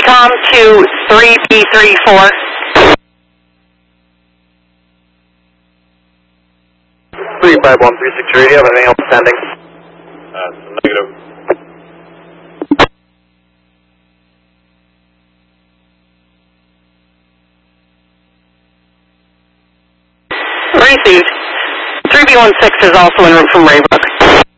Tom to 3B34. 35136 radio, have anything else pending? Negative. Received. 3B16 is also en route from Raybrook.